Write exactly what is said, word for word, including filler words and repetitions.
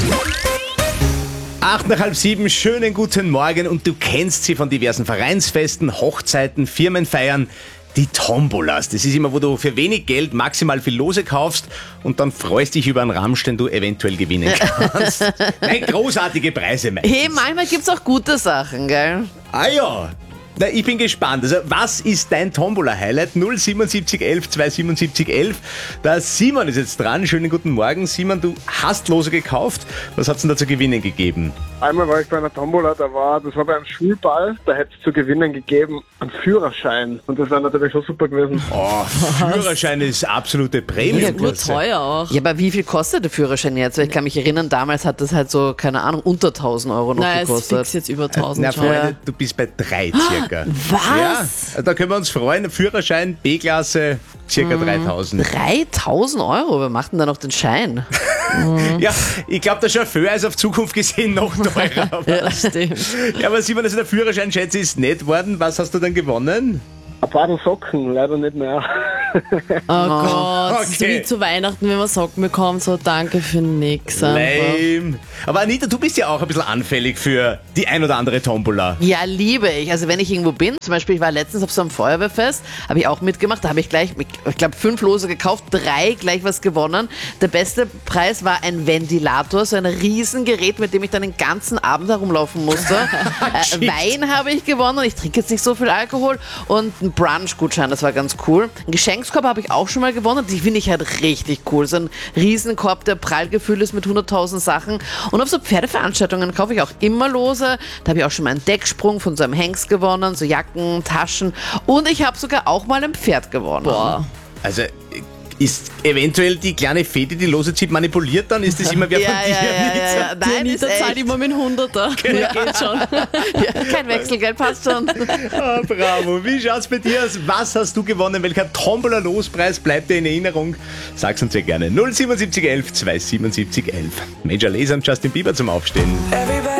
Acht nach halb sieben, schönen guten Morgen und du kennst sie von diversen Vereinsfesten, Hochzeiten, Firmenfeiern. Die Tombolas, das ist immer, wo du für wenig Geld maximal viel Lose kaufst und dann freust dich über einen Ramsch, den du eventuell gewinnen kannst. Nein, großartige Preise, meistens. Hey, manchmal gibt's auch gute Sachen, gell? Ah ja, na, ich bin gespannt. Also, was ist dein Tombola-Highlight? null siebenundsiebzig elf zweihundertsiebenundsiebzig elf. Der Simon ist jetzt dran. Schönen guten Morgen. Simon, du hast Lose gekauft. Was hat's denn da zu gewinnen gegeben? Einmal war ich bei einer Tombola, da war, das war bei einem Schulball, da hätte es zu gewinnen gegeben einen Führerschein. Und das wäre natürlich schon super gewesen. Oh, Führerschein ist absolute Prämie. Ja, nur teuer auch. Ja, aber wie viel kostet der Führerschein jetzt? Weil ich kann mich erinnern, damals hat das halt so, keine Ahnung, unter tausend Euro noch Nein, es ist gekostet. fix jetzt über tausend Na, schon. Freunde, du bist bei drei circa. Was? Ja, da können wir uns freuen. Führerschein, B-Klasse, circa dreitausend. dreitausend Euro? Wer macht denn da noch den Schein? Ja, ich glaube, der Chauffeur ist auf Zukunft gesehen noch teurer. Ja, stimmt. Ja, aber Simon, also der Führerschein, schätze ich, ist nett worden. Was hast du dann gewonnen? Ein paar Socken, leider nicht mehr. Oh Gott, das ist okay. wie zu Weihnachten, wenn man Socken bekommt, so danke für nix. einfach. Lame. Aber Anita, du bist ja auch ein bisschen anfällig für die ein oder andere Tombola. Ja, liebe ich. Also wenn ich irgendwo bin, zum Beispiel, ich war letztens auf so einem Feuerwehrfest, habe ich auch mitgemacht, da habe ich gleich, ich glaube, fünf Lose gekauft, drei gleich was gewonnen. Der beste Preis war ein Ventilator, so ein Riesengerät, mit dem ich dann den ganzen Abend herumlaufen musste. äh, Wein habe ich gewonnen, ich trinke jetzt nicht so viel Alkohol und ein Brunch-Gutschein, das war ganz cool. Ein Geschenkskorb habe ich auch schon mal gewonnen, die finde ich halt richtig cool. So ein Riesenkorb, der prall gefüllt ist mit hunderttausend Sachen. Und auf so Pferdeveranstaltungen kaufe ich auch immer Lose. Da habe ich auch schon mal einen Decksprung von so einem Hengst gewonnen, so Jacken, Taschen. Und ich habe sogar auch mal ein Pferd gewonnen. Boah. Also ist eventuell die kleine Fee, die die Lose zieht, manipuliert dann? Ist das immer wer Ja, von ja, dir? ja, Anita? ja, ja. Die Nein, Anita ist zahlt echt. immer mit Hunderter. Ja, geht schon. Ja, kein Wechselgeld, passt schon. Ah, bravo. Wie schaut's bei dir aus? Was hast du gewonnen? Welcher Tombola-Lospreis bleibt dir in Erinnerung? Sag's uns sehr gerne. null siebenundsiebzig elf zweihundertsiebenundsiebzig elf. Major Lazer und Justin Bieber zum Aufstehen. Everybody